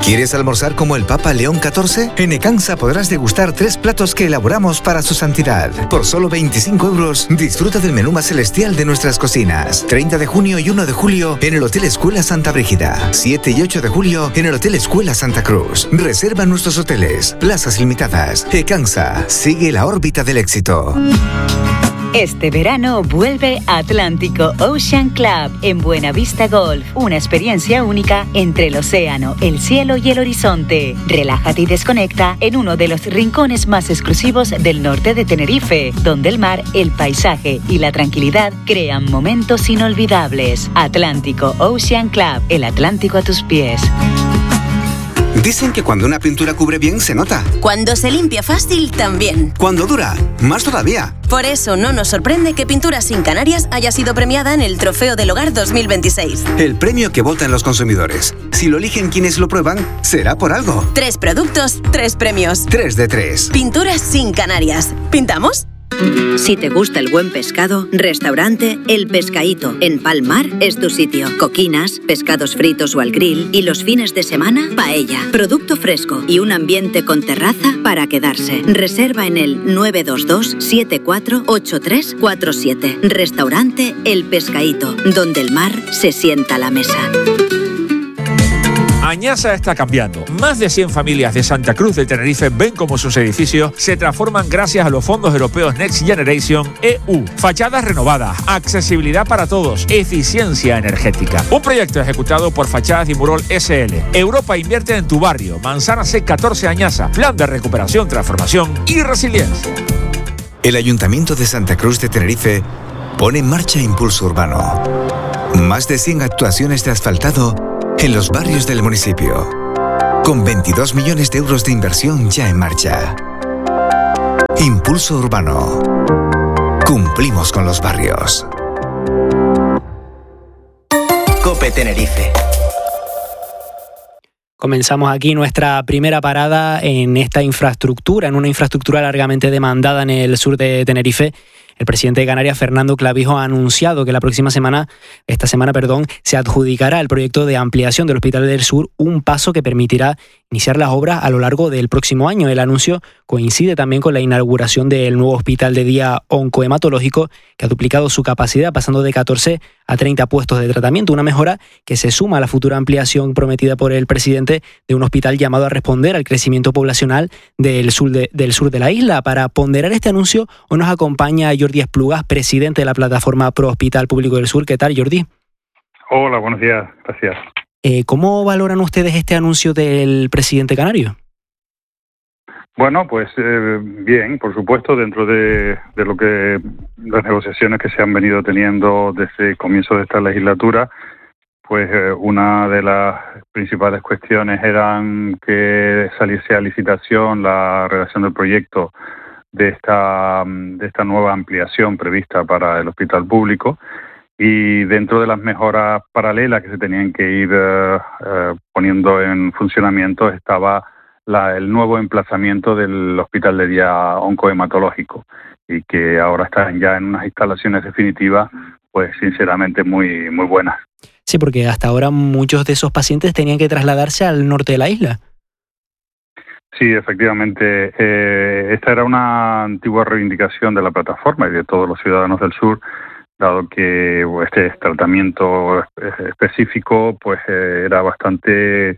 ¿Quieres almorzar como el Papa León XIV? En Ecansa podrás degustar 3 platos que elaboramos para su santidad. Por solo 25 euros, disfruta del menú más celestial de nuestras cocinas. 30 de junio y 1 de julio en el Hotel Escuela Santa Brígida. 7 y 8 de julio en el Hotel Escuela Santa Cruz. Reserva nuestros hoteles. Plazas limitadas. Ecansa. Sigue la órbita del éxito. Este verano vuelve Atlántico Ocean Club en Buenavista Golf. Una experiencia única entre el océano, el cielo y el horizonte. Relájate y desconecta en uno de los rincones más exclusivos del norte de Tenerife, donde el mar, el paisaje y la tranquilidad crean momentos inolvidables. Atlántico Ocean Club, el Atlántico a tus pies. Dicen que cuando una pintura cubre bien se nota. Cuando se limpia fácil también. Cuando dura, más todavía. Por eso no nos sorprende que Pinturas Sin Canarias haya sido premiada en el Trofeo del Hogar 2026. El premio que votan los consumidores. Si lo eligen quienes lo prueban, será por algo. 3 productos, 3 premios. 3 de 3. Pinturas Sin Canarias. ¿Pintamos? Si te gusta el buen pescado, restaurante El Pescaíto en Palmar es tu sitio. Coquinas, pescados fritos o al grill y los fines de semana, paella. Producto fresco y un ambiente con terraza para quedarse. Reserva en el 922-748347. Restaurante El Pescaíto, donde el mar se sienta a la mesa. Añasa está cambiando. Más de 100 familias de Santa Cruz de Tenerife ven cómo sus edificios se transforman gracias a los fondos europeos Next Generation EU. Fachadas renovadas, accesibilidad para todos, eficiencia energética. Un proyecto ejecutado por Fachadas Dimurol SL. Europa invierte en tu barrio. Manzana C14 Añasa. Plan de recuperación, transformación y resiliencia. El Ayuntamiento de Santa Cruz de Tenerife pone en marcha Impulso Urbano. Más de 100 actuaciones de asfaltado en los barrios del municipio, con 22 millones de euros de inversión ya en marcha. Impulso Urbano. Cumplimos con los barrios. COPE Tenerife. Comenzamos aquí nuestra primera parada en esta infraestructura, en una infraestructura largamente demandada en el sur de Tenerife. El presidente de Canarias, Fernando Clavijo, ha anunciado que esta semana, se adjudicará el proyecto de ampliación del Hospital del Sur, un paso que permitirá iniciar las obras a lo largo del próximo año. El anuncio coincide también con la inauguración del nuevo hospital de día oncohematológico, que ha duplicado su capacidad, pasando de 14 a 30 puestos de tratamiento, una mejora que se suma a la futura ampliación prometida por el presidente de un hospital llamado a responder al crecimiento poblacional del sur de la isla. Para ponderar este anuncio, hoy nos acompaña Jordi Esplugas, presidente de la plataforma Pro Hospital Público del Sur. ¿Qué tal, Jordi? Hola, buenos días, gracias. ¿Cómo valoran ustedes este anuncio del presidente canario? Bueno, pues bien, por supuesto, dentro de lo que las negociaciones que se han venido teniendo desde el comienzo de esta legislatura, pues una de las principales cuestiones eran que saliese a licitación la redacción del proyecto de esta nueva ampliación prevista para el hospital público, y dentro de las mejoras paralelas que se tenían que ir poniendo en funcionamiento estaba el nuevo emplazamiento del hospital de día oncohematológico, y que ahora están ya en unas instalaciones definitivas, pues sinceramente muy, muy buenas. Sí, porque hasta ahora muchos de esos pacientes tenían que trasladarse al norte de la isla. Sí, efectivamente. Esta era una antigua reivindicación de la plataforma y de todos los ciudadanos del sur, dado que este tratamiento específico pues era bastante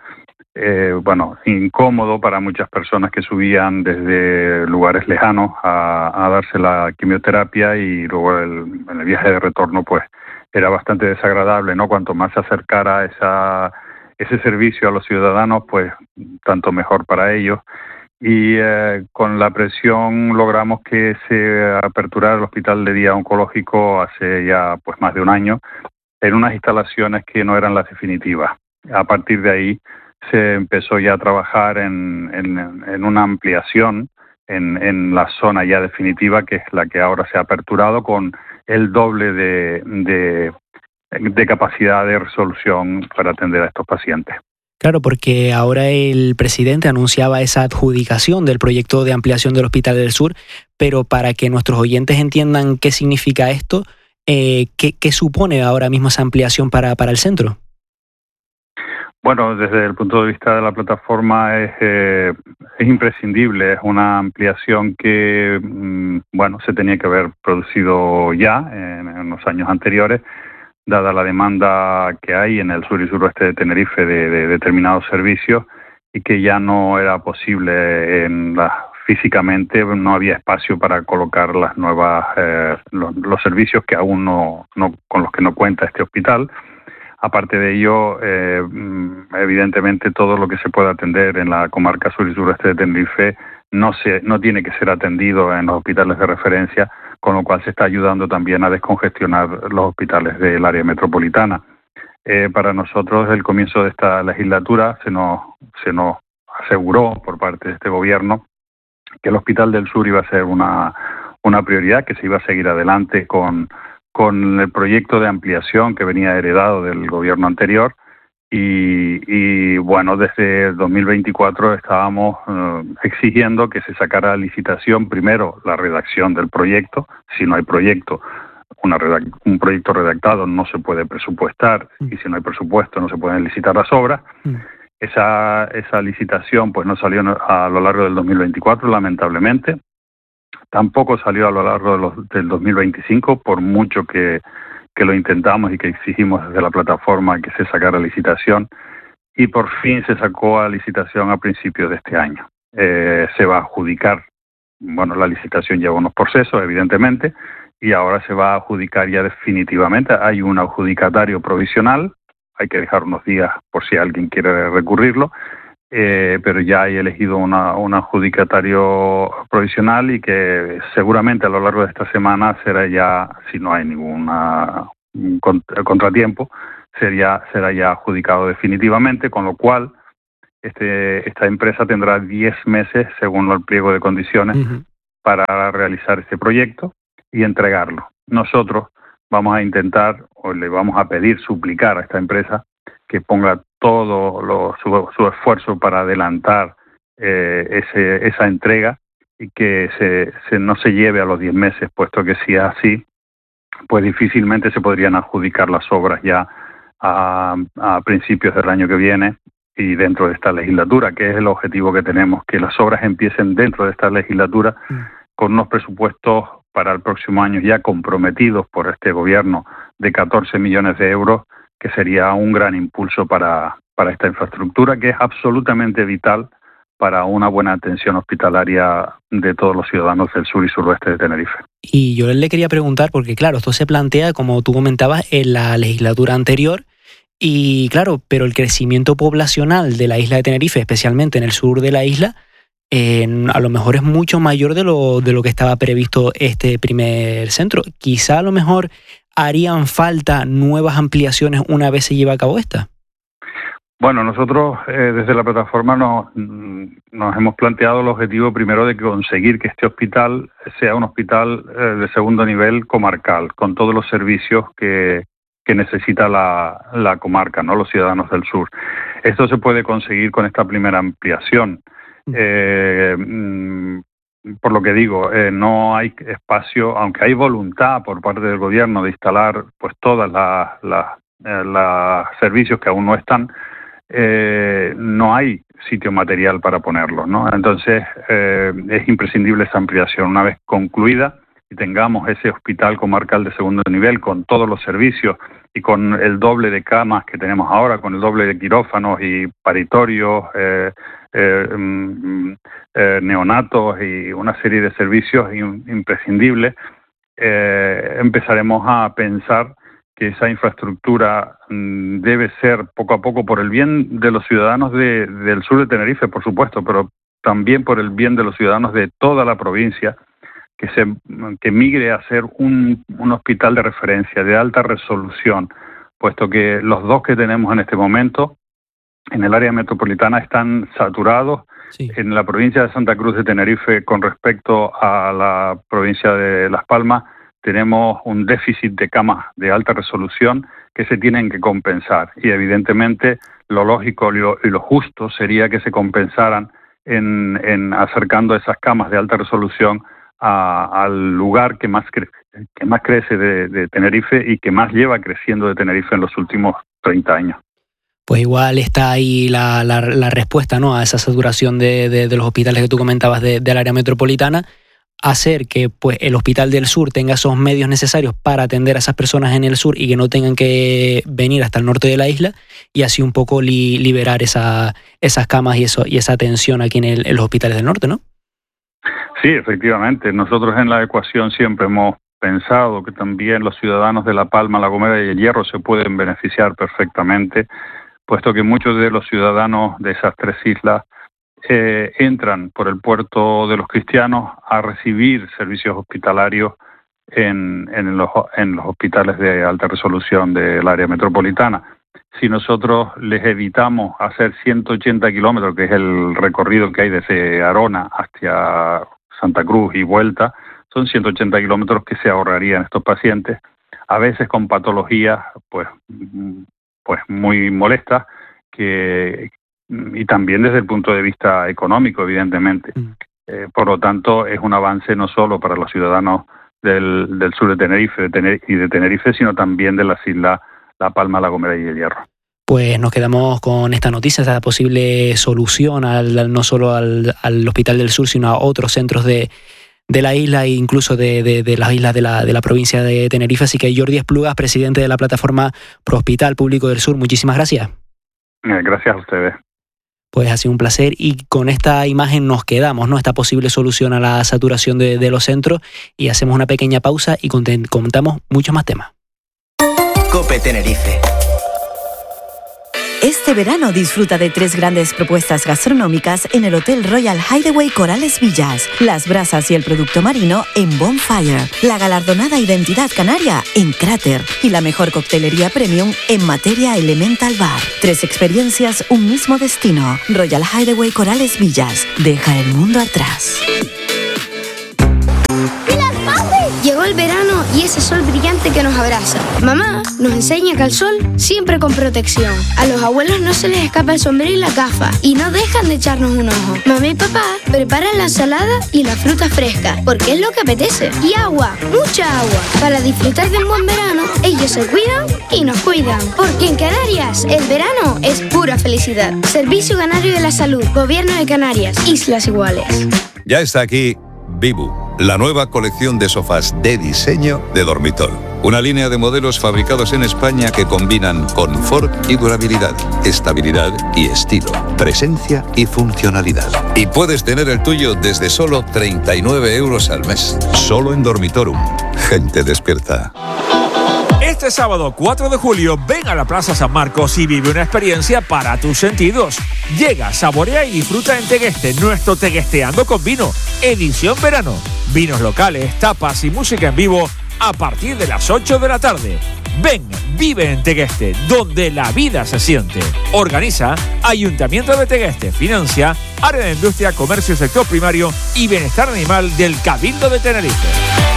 incómodo para muchas personas que subían desde lugares lejanos a darse la quimioterapia, y luego en el viaje de retorno pues era bastante desagradable, ¿no? Cuanto más se acercara ese servicio a los ciudadanos, pues tanto mejor para ellos. Y con la presión logramos que se aperturara el hospital de día oncológico hace ya pues más de un año, en unas instalaciones que no eran las definitivas. A partir de ahí se empezó ya a trabajar en una ampliación en la zona ya definitiva, que es la que ahora se ha aperturado con el doble de capacidad de resolución para atender a estos pacientes. Claro, porque ahora el presidente anunciaba esa adjudicación del proyecto de ampliación del Hospital del Sur, pero para que nuestros oyentes entiendan qué significa esto, ¿qué supone ahora mismo esa ampliación para el centro? Bueno, desde el punto de vista de la plataforma es imprescindible, es una ampliación que se tenía que haber producido ya en los años anteriores, dada la demanda que hay en el sur y suroeste de Tenerife de determinados servicios y que ya no era posible físicamente, no había espacio para colocar las nuevas los servicios que aún no con los que no cuenta este hospital. Aparte de ello, evidentemente todo lo que se puede atender en la comarca sur y suroeste de Tenerife no tiene que ser atendido en los hospitales de referencia, con lo cual se está ayudando también a descongestionar los hospitales del área metropolitana. Para nosotros, desde el comienzo de esta legislatura, se nos aseguró por parte de este gobierno que el Hospital del Sur iba a ser una prioridad, que se iba a seguir adelante con el proyecto de ampliación que venía heredado del gobierno anterior y bueno, desde 2024 estábamos exigiendo que se sacara a licitación primero la redacción del proyecto. Si no hay proyecto, un proyecto redactado no se puede presupuestar y si no hay presupuesto no se pueden licitar las obras. Esa licitación pues no salió a lo largo del 2024, lamentablemente. Tampoco salió a lo largo del 2025, por mucho que lo intentamos y que exigimos desde la plataforma que se sacara a licitación. Y por fin se sacó a licitación a principios de este año. Se va a adjudicar, la licitación lleva unos procesos, evidentemente, y ahora se va a adjudicar ya definitivamente. Hay un adjudicatario provisional, hay que dejar unos días por si alguien quiere recurrirlo, pero ya hay elegido un adjudicatario provisional y que seguramente a lo largo de esta semana será ya, si no hay ningún contratiempo, será ya adjudicado definitivamente, con lo cual esta empresa tendrá 10 meses, según el pliego de condiciones, para realizar este proyecto y entregarlo. Nosotros vamos a intentar, o le vamos a pedir, suplicar a esta empresa que ponga todo su esfuerzo para adelantar esa entrega y que no se lleve a los 10 meses, puesto que si es así, pues difícilmente se podrían adjudicar las obras ya a principios del año que viene y dentro de esta legislatura, que es el objetivo que tenemos, que las obras empiecen dentro de esta legislatura con unos presupuestos para el próximo año ya comprometidos por este gobierno de 14 millones de euros, que sería un gran impulso para esta infraestructura, que es absolutamente vital para una buena atención hospitalaria de todos los ciudadanos del sur y suroeste de Tenerife. Y yo le quería preguntar, porque claro, esto se plantea, como tú comentabas, en la legislatura anterior, y claro, pero el crecimiento poblacional de la isla de Tenerife, especialmente en el sur de la isla, a lo mejor es mucho mayor de lo que estaba previsto este primer centro. Quizá a lo mejor harían falta nuevas ampliaciones una vez se lleve a cabo esta. Bueno, nosotros desde la plataforma nos hemos planteado el objetivo primero de conseguir que este hospital sea un hospital de segundo nivel comarcal, con todos los servicios que necesita la comarca, ¿no? Los ciudadanos del sur. Esto se puede conseguir con esta primera ampliación. Por lo que digo, no hay espacio, aunque hay voluntad por parte del gobierno de instalar pues todas las servicios que aún no están, no hay sitio material para ponerlos, ¿no? Entonces es imprescindible esa ampliación. Una vez concluida y tengamos ese hospital comarcal de segundo nivel con todos los servicios y con el doble de camas que tenemos ahora, con el doble de quirófanos y paritorios, neonatos y una serie de servicios imprescindibles, empezaremos a pensar que esa infraestructura debe ser poco a poco por el bien de los ciudadanos del sur de Tenerife, por supuesto, pero también por el bien de los ciudadanos de toda la provincia, que migre a ser un hospital de referencia de alta resolución, puesto que los dos que tenemos en este momento en el área metropolitana están saturados. Sí. En la provincia de Santa Cruz de Tenerife, con respecto a la provincia de Las Palmas, tenemos un déficit de camas de alta resolución que se tienen que compensar. Y evidentemente lo lógico y lo justo sería que se compensaran en acercando esas camas de alta resolución al lugar que más crece de Tenerife y que más lleva creciendo de Tenerife en los últimos 30 años. Pues igual está ahí la respuesta, ¿no?, a esa saturación de los hospitales que tú comentabas del área metropolitana, hacer que pues el Hospital del Sur tenga esos medios necesarios para atender a esas personas en el sur y que no tengan que venir hasta el norte de la isla, y así un poco liberar esas camas y esa atención aquí en los hospitales del norte, ¿no? Sí, efectivamente. Nosotros en la ecuación siempre hemos pensado que también los ciudadanos de La Palma, La Gomera y El Hierro se pueden beneficiar perfectamente, puesto que muchos de los ciudadanos de esas tres islas entran por el puerto de los Cristianos a recibir servicios hospitalarios en los hospitales de alta resolución del área metropolitana. Si nosotros les evitamos hacer 180 kilómetros, que es el recorrido que hay desde Arona hacia Santa Cruz y vuelta, son 180 kilómetros que se ahorrarían estos pacientes, a veces con patologías pues muy molestas, y también desde el punto de vista económico, evidentemente. Por lo tanto, es un avance no solo para los ciudadanos del sur de Tenerife, sino también de las islas La Palma, La Gomera y El Hierro. Pues nos quedamos con esta noticia, esta posible solución no solo al Hospital del Sur, sino a otros centros de la isla e incluso de las islas de la provincia de Tenerife. Así que Jordi Esplugas, presidente de la plataforma Pro Hospital Público del Sur, muchísimas gracias. Gracias a ustedes. Pues ha sido un placer, y con esta imagen nos quedamos, ¿no?, esta posible solución a la saturación de los centros, y hacemos una pequeña pausa y comentamos muchos más temas. COPE Tenerife. Este verano disfruta de 3 grandes propuestas gastronómicas en el Hotel Royal Hideaway Corales Villas, las brasas y el producto marino en Bonfire, la galardonada identidad canaria en Cráter y la mejor coctelería premium en Materia Elemental Bar. 3 experiencias, un mismo destino. Royal Hideaway Corales Villas. Deja el mundo atrás. Llegó el verano y ese sol brillante que nos abraza. Mamá nos enseña que al sol siempre con protección. A los abuelos no se les escapa el sombrero y la gafa y no dejan de echarnos un ojo. Mamá y papá preparan la ensalada y la fruta fresca porque es lo que apetece. Y agua, mucha agua. Para disfrutar de un buen verano, ellos se cuidan y nos cuidan. Porque en Canarias el verano es pura felicidad. Servicio Canario de la Salud, Gobierno de Canarias, Islas Iguales. Ya está aquí Vivu, la nueva colección de sofás de diseño de Dormitol. Una línea de modelos fabricados en España que combinan confort y durabilidad, estabilidad y estilo, presencia y funcionalidad. Y puedes tener el tuyo desde solo 39 euros al mes. Solo en Dormitorum. Gente despierta. Este sábado 4 de julio ven a la Plaza San Marcos y vive una experiencia para tus sentidos. Llega, saborea y disfruta en Tegueste, nuestro Teguesteando con Vino, edición verano. Vinos locales, tapas y música en vivo a partir de las 8 de la tarde. Ven, vive en Tegueste, donde la vida se siente. Organiza Ayuntamiento de Tegueste, financia Área de Industria, Comercio, Sector Primario y Bienestar Animal del Cabildo de Tenerife.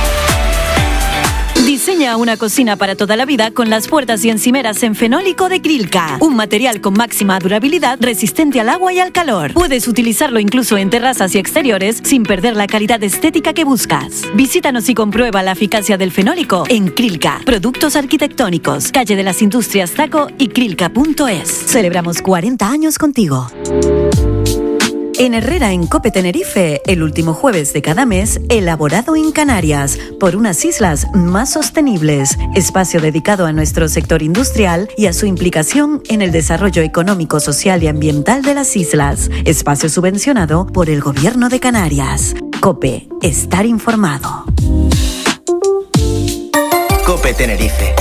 Diseña una cocina para toda la vida con las puertas y encimeras en fenólico de Krilka. Un material con máxima durabilidad, resistente al agua y al calor. Puedes utilizarlo incluso en terrazas y exteriores sin perder la calidad estética que buscas. Visítanos y comprueba la eficacia del fenólico en Krilka. Productos arquitectónicos, Calle de las Industrias Taco y Krilka.es. Celebramos 40 años contigo. En Herrera, en COPE Tenerife, el último jueves de cada mes, elaborado en Canarias, por unas islas más sostenibles. Espacio dedicado a nuestro sector industrial y a su implicación en el desarrollo económico, social y ambiental de las islas. Espacio subvencionado por el Gobierno de Canarias. COPE, estar informado. COPE Tenerife.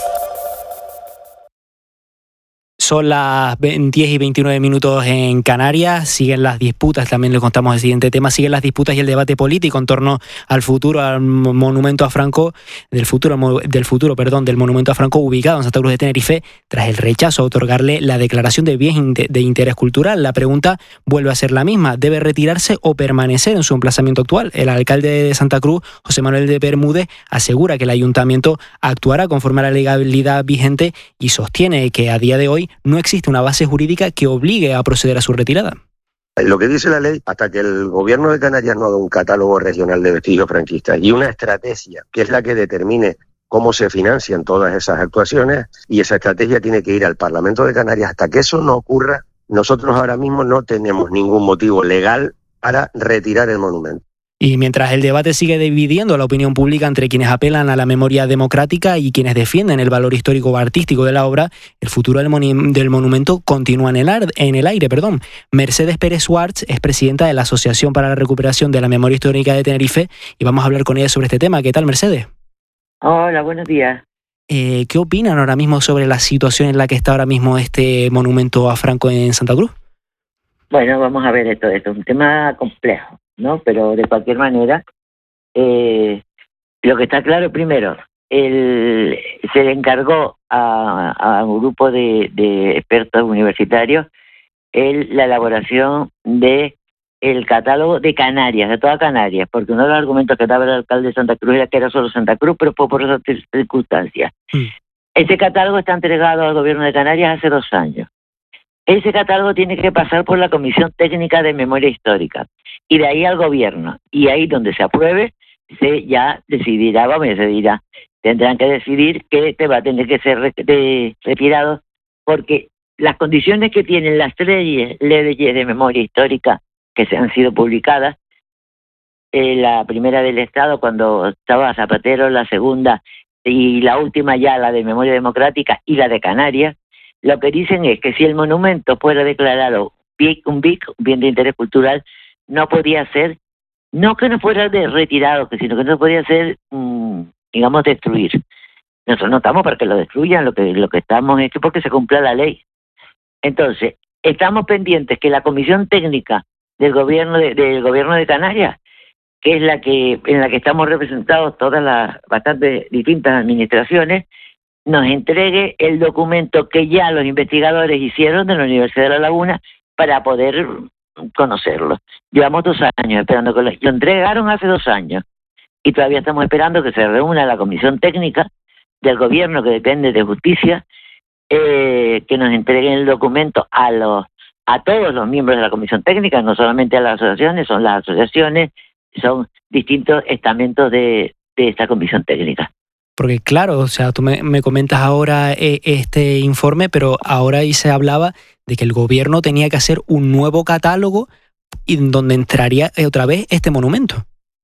Son las 10 y 29 minutos en Canarias, siguen las disputas, también le contamos el siguiente tema, siguen las disputas y el debate político en torno al futuro, al monumento a Franco, del monumento a Franco ubicado en Santa Cruz de Tenerife, tras el rechazo a otorgarle la declaración de bien de interés cultural. La pregunta vuelve a ser la misma, ¿debe retirarse o permanecer en su emplazamiento actual? El alcalde de Santa Cruz, José Manuel de Bermúdez, asegura que el ayuntamiento actuará conforme a la legalidad vigente y sostiene que a día de hoy no existe una base jurídica que obligue a proceder a su retirada. Lo que dice la ley, hasta que el Gobierno de Canarias no haga un catálogo regional de vestigios franquistas y una estrategia que es la que determine cómo se financian todas esas actuaciones, y esa estrategia tiene que ir al Parlamento de Canarias. Hasta que eso no ocurra, nosotros ahora mismo no tenemos ningún motivo legal para retirar el monumento. Y mientras el debate sigue dividiendo la opinión pública entre quienes apelan a la memoria democrática y quienes defienden el valor histórico o artístico de la obra, el futuro del monumento continúa en el aire. Mercedes Pérez Schwartz es presidenta de la Asociación para la Recuperación de la Memoria Histórica de Tenerife y vamos a hablar con ella sobre este tema. ¿Qué tal, Mercedes? Hola, buenos días. ¿Qué opinan ahora mismo sobre la situación en la que está ahora mismo este monumento a Franco en Santa Cruz? Bueno, vamos a ver esto es un tema complejo, ¿no? Pero de cualquier manera, lo que está claro primero, se le encargó a un grupo de expertos universitarios la elaboración de el catálogo de Canarias, de toda Canarias, porque uno de los argumentos que daba el alcalde de Santa Cruz era que era solo Santa Cruz, pero fue por esas circunstancias. Ese catálogo está entregado al gobierno de Canarias hace 2 años. Ese catálogo tiene que pasar por la Comisión Técnica de Memoria Histórica y de ahí al gobierno. Y ahí donde se apruebe, se ya decidirá, tendrán que decidir que te va a tener que ser retirado, porque las condiciones que tienen las leyes de memoria histórica que se han sido publicadas, la primera del Estado cuando estaba Zapatero, la segunda y la última ya la de memoria democrática y la de Canarias, lo que dicen es que si el monumento fuera declarado un bien de interés cultural, no podía ser, no que no fuera retirado, sino que no podía ser, destruir. Nosotros no estamos para que lo destruyan, lo que estamos es que porque se cumpla la ley. Entonces, estamos pendientes que la Comisión Técnica del gobierno de Canarias, que es en la que estamos representados todas las bastante distintas administraciones, nos entregue el documento que ya los investigadores hicieron de la Universidad de La Laguna para poder conocerlo. Llevamos 2 años esperando que lo entregaron hace 2 años y todavía estamos esperando que se reúna la Comisión Técnica del gobierno que depende de Justicia, que nos entreguen el documento a todos los miembros de la Comisión Técnica, no solamente a las asociaciones, son distintos estamentos de esta Comisión Técnica. Porque claro, o sea, tú me comentas ahora este informe, pero ahora ahí se hablaba de que el gobierno tenía que hacer un nuevo catálogo y donde entraría otra vez este monumento.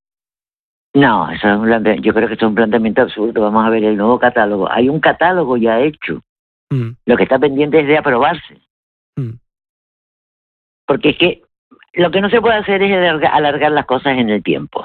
No, yo creo que eso es un planteamiento absurdo. Vamos a ver el nuevo catálogo. Hay un catálogo ya hecho. Lo que está pendiente es de aprobarse. Porque es que lo que no se puede hacer es alargar las cosas en el tiempo.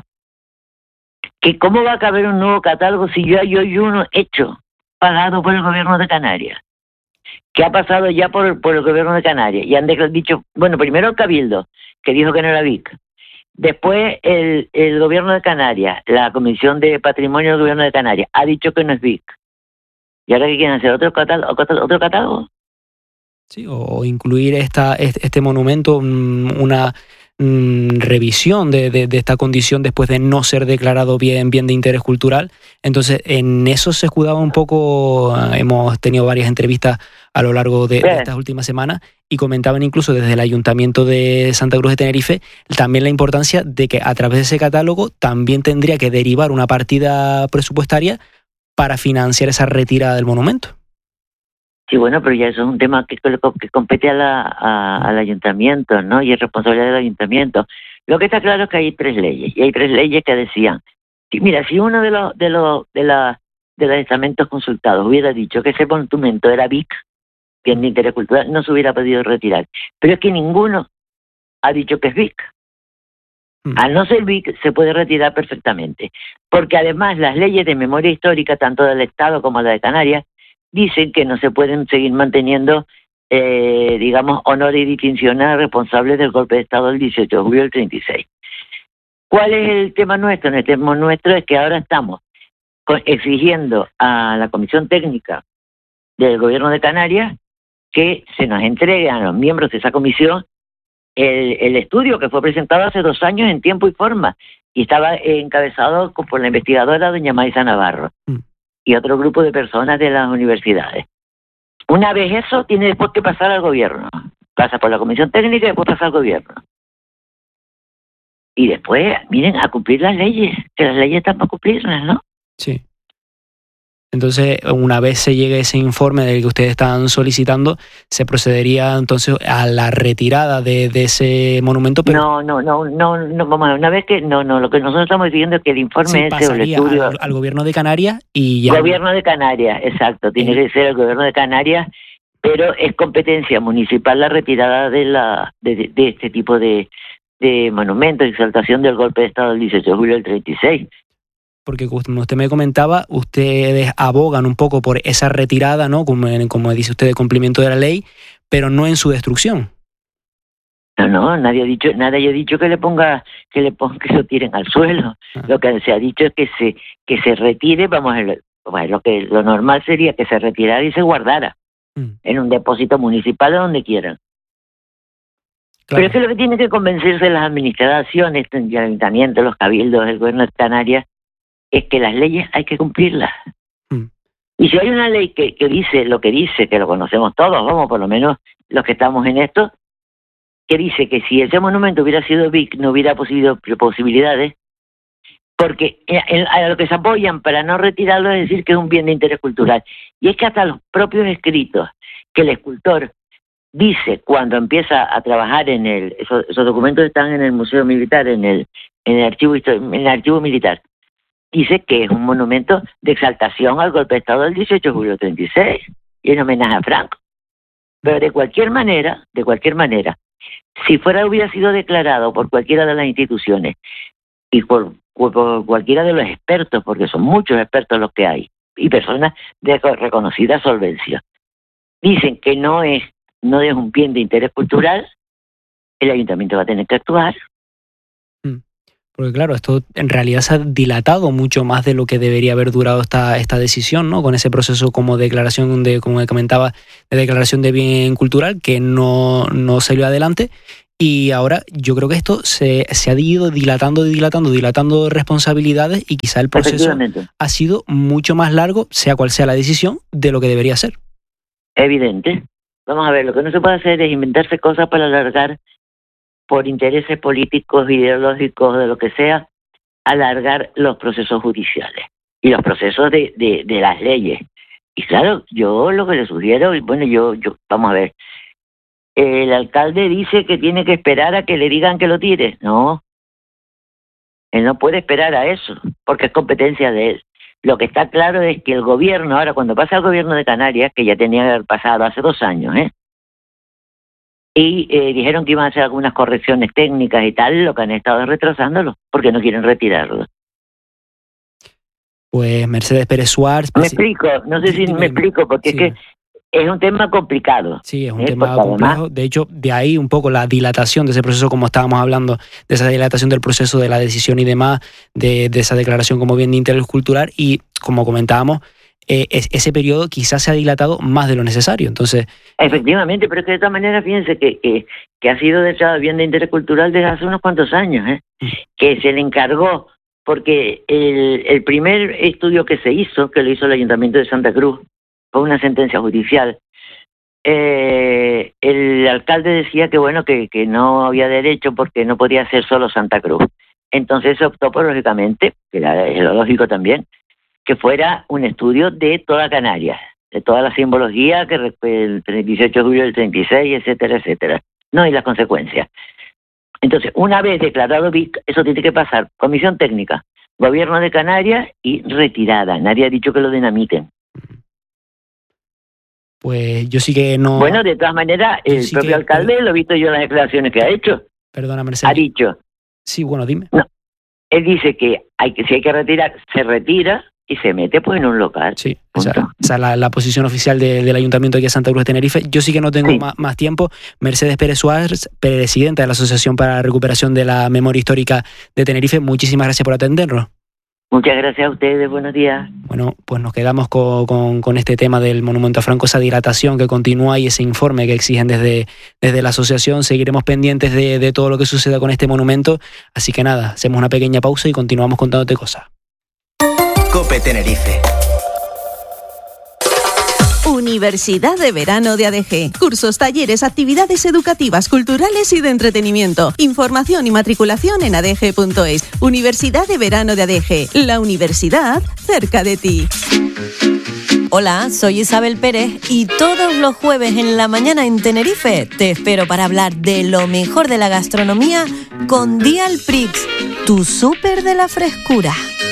Que ¿cómo va a caber un nuevo catálogo si ya hay uno hecho, pagado por el gobierno de Canarias? Que ha pasado ya por el gobierno de Canarias. Y han dicho, bueno, primero el Cabildo, que dijo que no era BIC. Después el gobierno de Canarias, la Comisión de Patrimonio del gobierno de Canarias, ha dicho que no es BIC. ¿Y ahora qué quieren hacer? ¿Otro catálogo? Sí, o incluir este monumento, una revisión de esta condición después de no ser declarado bien de interés cultural. Entonces, en eso se escudaba un poco. Hemos tenido varias entrevistas a lo largo de estas últimas semanas y comentaban incluso desde el Ayuntamiento de Santa Cruz de Tenerife también la importancia de que a través de ese catálogo también tendría que derivar una partida presupuestaria para financiar esa retirada del monumento. Sí, bueno, pero ya eso es un tema que compete al ayuntamiento, ¿no? Y es responsabilidad del ayuntamiento. Lo que está claro es que hay 3 leyes, y hay 3 leyes que decían, mira, si uno de los estamentos consultados hubiera dicho que ese monumento era BIC, bien de interés cultural, no se hubiera podido retirar. Pero es que ninguno ha dicho que es BIC. Al no ser BIC se puede retirar perfectamente, porque además las leyes de memoria histórica, tanto del Estado como la de Canarias, dicen que no se pueden seguir manteniendo, honor y distinciones a responsables del golpe de Estado del 18 de julio del 36. ¿Cuál es el tema nuestro? El tema nuestro es que ahora estamos exigiendo a la Comisión Técnica del Gobierno de Canarias que se nos entregue a los miembros de esa comisión el estudio que fue presentado hace 2 años en tiempo y forma y estaba encabezado por la investigadora doña Maisa Navarro. Y otro grupo de personas de las universidades. Una vez eso, tiene después que pasar al gobierno. Pasa por la Comisión Técnica y después pasa al gobierno. Y después, miren, a cumplir las leyes, que las leyes están para cumplirlas, ¿no? Sí. Entonces, una vez se llegue ese informe del que ustedes están solicitando, se procedería entonces a la retirada de ese monumento. Pero No, vamos a ver, una vez que lo que nosotros estamos diciendo es que el informe sí, el estudio al gobierno de Canarias y ya. Gobierno de Canarias, exacto, tiene que ser el gobierno de Canarias, pero es competencia municipal la retirada de este tipo de monumentos, exaltación del golpe de Estado del 18 de julio del 36. Porque como usted me comentaba, ustedes abogan un poco por esa retirada, ¿no? Como dice usted, de cumplimiento de la ley, pero no en su destrucción. No, nadie ha dicho nada. Yo he dicho que que lo tiren al suelo. Lo que se ha dicho es que se retire. Lo normal sería que se retirara y se guardara en un depósito municipal o donde quieran. Claro. Pero es que lo que tiene que convencerse las administraciones, el ayuntamiento, los cabildos, el gobierno de Canarias, es que las leyes hay que cumplirlas. Y si hay una ley que dice lo que dice, que lo conocemos todos, vamos, por lo menos los que estamos en esto, que dice que si ese monumento hubiera sido BIC no hubiera posibilidades, porque a lo que se apoyan para no retirarlo es decir que es un bien de interés cultural. Y es que hasta los propios escritos que el escultor dice cuando empieza a trabajar esos documentos están en el Museo Militar, en el archivo militar, dice que es un monumento de exaltación al golpe de Estado del 18 de julio del 36 y en homenaje a Franco. Pero de cualquier manera, si hubiera sido declarado por cualquiera de las instituciones y por cualquiera de los expertos, porque son muchos expertos los que hay, y personas de reconocida solvencia, dicen que no es un bien de interés cultural, el ayuntamiento va a tener que actuar. Porque claro, esto en realidad se ha dilatado mucho más de lo que debería haber durado esta decisión, ¿no? Con ese proceso como declaración como comentaba, de declaración de bien cultural que no salió adelante. Y ahora yo creo que esto se ha ido dilatando responsabilidades y quizá el proceso ha sido mucho más largo, sea cual sea la decisión, de lo que debería ser. Evidente. Vamos a ver, lo que no se puede hacer es inventarse cosas para alargar, por intereses políticos, ideológicos, de lo que sea, alargar los procesos judiciales y los procesos de las leyes. Y claro, yo lo que le sugiero, yo vamos a ver, el alcalde dice que tiene que esperar a que le digan que lo tire. No, él no puede esperar a eso, porque es competencia de él. Lo que está claro es que el gobierno, ahora cuando pasa el gobierno de Canarias, que ya tenía que haber pasado hace 2 años, y dijeron que iban a hacer algunas correcciones técnicas y tal, lo que han estado retrasándolo, porque no quieren retirarlo. Pues Mercedes Pérez Suárez... Me explico, no sé si me explico, porque sí. Es que es un tema complicado. Sí, es un tema complejo. Además, de hecho, de ahí un poco la dilatación de ese proceso, como estábamos hablando, de esa dilatación del proceso de la decisión y demás, de esa declaración como bien de interés cultural, y como comentábamos, ese periodo quizás se ha dilatado más de lo necesario. Entonces, efectivamente, pero es que de todas maneras, fíjense que ha sido declarado bien de interés cultural desde hace unos cuantos años, que se le encargó, porque el primer estudio que se hizo, que lo hizo el Ayuntamiento de Santa Cruz, fue una sentencia judicial. El alcalde decía que no había derecho porque no podía ser solo Santa Cruz. Entonces se optó por, lógicamente, que es lo lógico también, que fuera un estudio de toda Canarias, de toda la simbología que el 18 de julio del 36, etcétera, etcétera. No, y las consecuencias. Entonces, una vez declarado BIC, eso tiene que pasar comisión técnica, gobierno de Canarias y retirada. Nadie ha dicho que lo dinamiten. Pues yo sí que no... Bueno, de todas maneras, el propio alcalde, lo he visto yo en las declaraciones que ha hecho. Perdona, Mercedes. Ha dicho... Sí, bueno, dime. No, él dice que si hay que retirar, se retira y se mete pues en un local. Sí, esa es la posición oficial del Ayuntamiento aquí de Santa Cruz de Tenerife. Yo sí que no tengo más tiempo. Mercedes Pérez Suárez, presidenta de la Asociación para la Recuperación de la Memoria Histórica de Tenerife, muchísimas gracias por atendernos. Muchas gracias a ustedes, buenos días. Bueno, pues nos quedamos con este tema del monumento a Franco, esa dilatación que continúa y ese informe que exigen desde la asociación. Seguiremos pendientes de todo lo que suceda con este monumento. Así que nada, hacemos una pequeña pausa y continuamos contándote cosas. COPE Tenerife. Universidad de Verano de ADG. Cursos, talleres, actividades educativas, culturales y de entretenimiento. Información y matriculación en adg.es. Universidad de Verano de ADG. La universidad cerca de ti. Hola, soy Isabel Pérez y todos los jueves en la mañana en Tenerife te espero para hablar de lo mejor de la gastronomía con Dial Prix, tu súper de la frescura.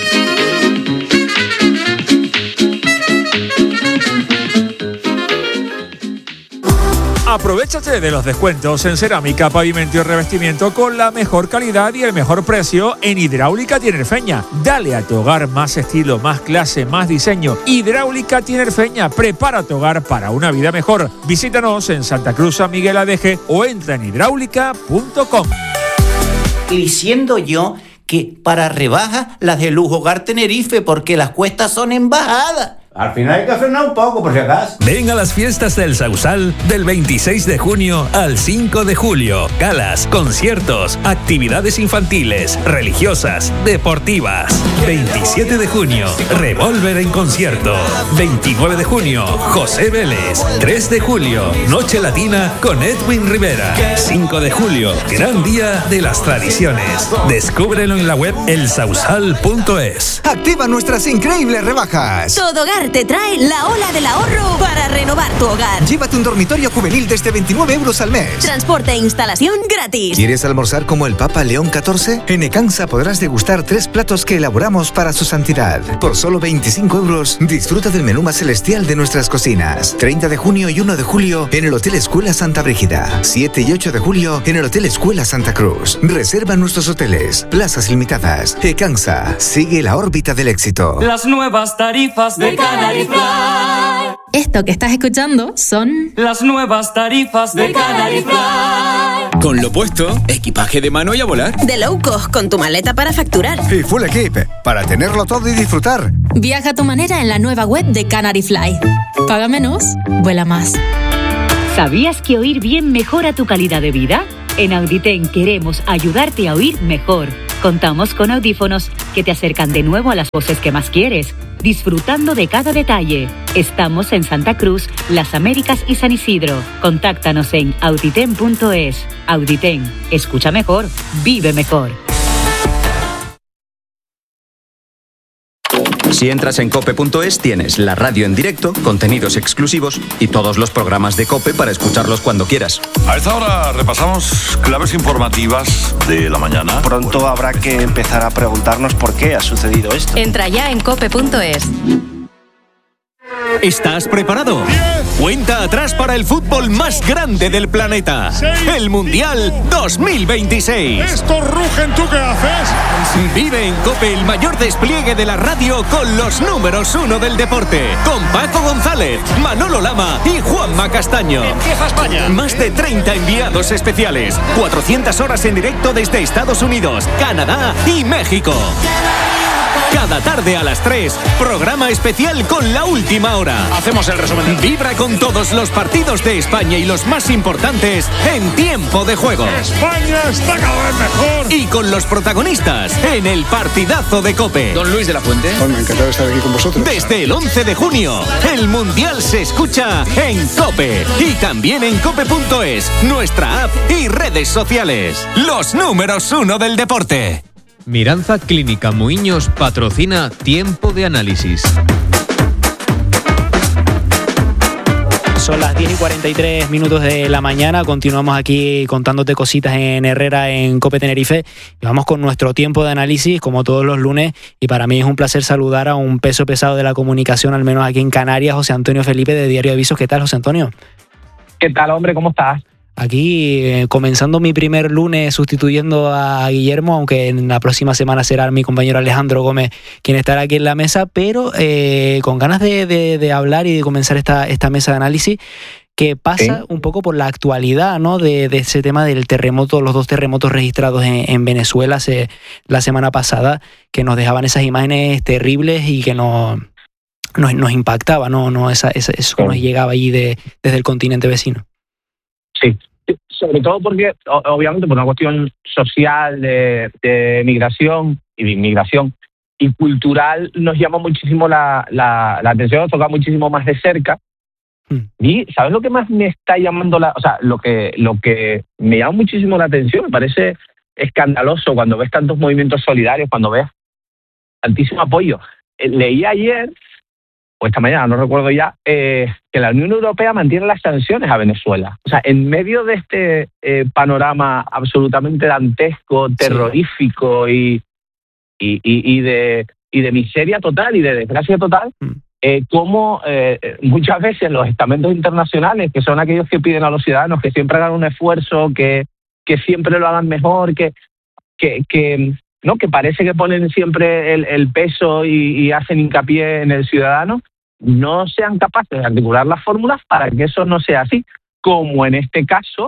Aprovéchate de los descuentos en cerámica, pavimento y revestimiento con la mejor calidad y el mejor precio en Hidráulica Tinerfeña. Dale a tu hogar más estilo, más clase, más diseño. Hidráulica Tinerfeña, prepara tu hogar para una vida mejor. Visítanos en Santa Cruz, San Miguel Adeje o entra en hidráulica.com. Diciendo yo que para rebajas las de Lujo Hogar Tenerife porque las cuestas son en bajada. Al final hay que frenar un poco, por si acaso. Ven a las fiestas del Sausal del 26 de junio al 5 de julio. Galas, conciertos, actividades infantiles, religiosas, deportivas. 27 de junio, Revolver en concierto. 29 de junio, José Vélez. 3 de julio, Noche Latina con Edwin Rivera. 5 de julio, gran día de las tradiciones. Descúbrelo en la web elsausal.es. Activa nuestras increíbles rebajas. Todo Hogar te trae la ola del ahorro para renovar tu hogar. Llévate un dormitorio juvenil desde 29 euros al mes. Transporte e instalación gratis. ¿Quieres almorzar como el Papa León XIV? En Ecansa podrás degustar 3 platos que elaboramos para su santidad. Por solo 25 euros, disfruta del menú más celestial de nuestras cocinas. 30 de junio y 1 de julio en el Hotel Escuela Santa Brígida. 7 y 8 de julio en el Hotel Escuela Santa Cruz. Reserva nuestros hoteles. Plazas limitadas. Ecansa. Sigue la órbita del éxito. Las nuevas tarifas de Canary Fly. Esto que estás escuchando son las nuevas tarifas de Canary Fly. Con lo puesto, equipaje de mano y a volar. De low cost con tu maleta para facturar. Y full equip para tenerlo todo y disfrutar. Viaja a tu manera en la nueva web de Canary Fly. Paga menos, vuela más. ¿Sabías que oír bien mejora tu calidad de vida? En Auditen queremos ayudarte a oír mejor. Contamos con audífonos que te acercan de nuevo a las voces que más quieres, disfrutando de cada detalle. Estamos en Santa Cruz, Las Américas y San Isidro. Contáctanos en auditen.es. Auditen, escucha mejor, vive mejor. Si entras en cope.es tienes la radio en directo, contenidos exclusivos y todos los programas de COPE para escucharlos cuando quieras. A esta hora repasamos claves informativas de la mañana. Pronto habrá que empezar a preguntarnos por qué ha sucedido esto. Entra ya en cope.es. ¿Estás preparado? 10. Cuenta atrás para el fútbol más grande del planeta. 6. El Mundial 2026. Estos rugen, ¿tú qué haces? Vive en COPE el mayor despliegue de la radio con los números 1 del deporte. Con Paco González, Manolo Lama y Juanma Castaño. Empieza España. Más de 30 enviados especiales. 400 horas en directo desde Estados Unidos, Canadá y México. Cada tarde a las 3, programa especial con La Última Hora. Hacemos el resumen. Vibra con todos los partidos de España y los más importantes en tiempo de juego. España está cada vez mejor. Y con los protagonistas en el partidazo de COPE. Don Luis de la Fuente. Bueno, encantado de estar aquí con vosotros. Desde el 11 de junio, el Mundial se escucha en COPE. Y también en cope.es, nuestra app y redes sociales. Los números 1 del deporte. Miranza Clínica Muiños patrocina Tiempo de Análisis. Son las 10 y 43 minutos de la mañana. Continuamos aquí contándote cositas en Herrera, en COPE Tenerife. Y vamos con nuestro tiempo de análisis, como todos los lunes. Y para mí es un placer saludar a un peso pesado de la comunicación, al menos aquí en Canarias, José Antonio Felipe, de Diario Avisos. ¿Qué tal, José Antonio? ¿Qué tal, hombre? ¿Cómo estás? Aquí comenzando mi primer lunes sustituyendo a Guillermo, aunque en la próxima semana será mi compañero Alejandro Gómez quien estará aquí en la mesa, pero con ganas de hablar y de comenzar esta mesa de análisis que pasa un poco por la actualidad, ¿no? de ese tema del terremoto, los 2 terremotos registrados en Venezuela la semana pasada, que nos dejaban esas imágenes terribles y que nos impactaba, ¿no? Eso que nos llegaba ahí desde el continente vecino. Sí, sobre todo porque, obviamente, por una cuestión social de migración y de inmigración y cultural, nos llama muchísimo la atención, nos toca muchísimo más de cerca. Y ¿sabes lo que más me está llamando lo que me llama muchísimo la atención? Me parece escandaloso cuando ves tantos movimientos solidarios, cuando ves tantísimo apoyo. Leí ayer o esta mañana, no recuerdo ya, que la Unión Europea mantiene las sanciones a Venezuela. O sea, en medio de este panorama absolutamente dantesco, terrorífico y de miseria total y de desgracia total, como muchas veces los estamentos internacionales, que son aquellos que piden a los ciudadanos que siempre hagan un esfuerzo, que siempre lo hagan mejor, que parece que ponen siempre el peso y hacen hincapié en el ciudadano, no sean capaces de articular las fórmulas para que eso no sea así, como en este caso